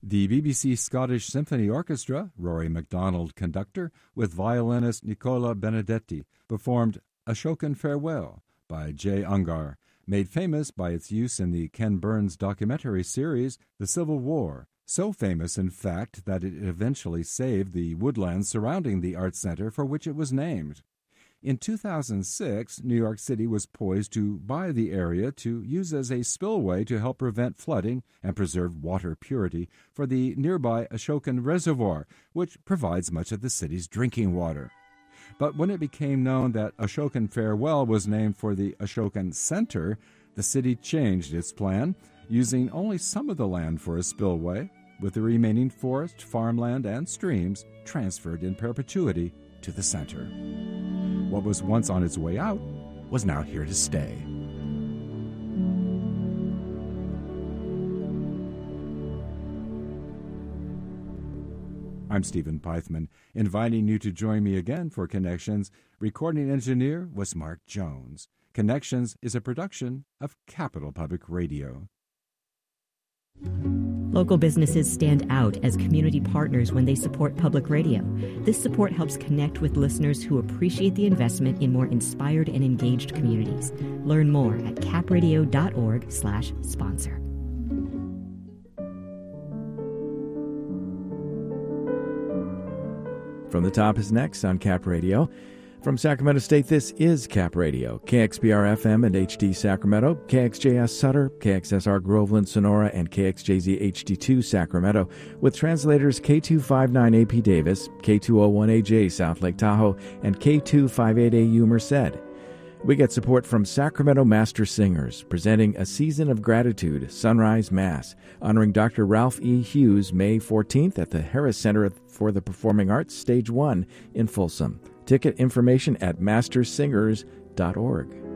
The BBC Scottish Symphony Orchestra, Rory MacDonald conductor, with violinist Nicola Benedetti, performed Ashokan Farewell by Jay Ungar, made famous by its use in the Ken Burns documentary series The Civil War, so famous in fact that it eventually saved the woodlands surrounding the Arts Center for which it was named. In 2006, New York City was poised to buy the area to use as a spillway to help prevent flooding and preserve water purity for the nearby Ashokan Reservoir, which provides much of the city's drinking water. But when it became known that Ashokan Farewell was named for the Ashokan Center, the city changed its plan, using only some of the land for a spillway, with the remaining forest, farmland, and streams transferred in perpetuity to the center. What was once on its way out was now here to stay. I'm Stephen Pythman, inviting you to join me again for Connections. Recording engineer was Mark Jones. Connections is a production of Capital Public Radio. Local businesses stand out as community partners when they support public radio. This support helps connect with listeners who appreciate the investment in more inspired and engaged communities. Learn more at capradio.org/sponsor. From the Top is next on Cap Radio. From Sacramento State, this is Cap Radio, KXPR-FM and HD Sacramento, KXJS Sutter, KXSR Groveland, Sonora, and KXJZ HD2 Sacramento, with translators K259AP Davis, K201AJ South Lake Tahoe, and K258AU Merced. We get support from Sacramento Master Singers, presenting A Season of Gratitude, Sunrise Mass, honoring Dr. Ralph E. Hughes, May 14th at the Harris Center for the Performing Arts, Stage 1 in Folsom. Ticket information at mastersingers.org.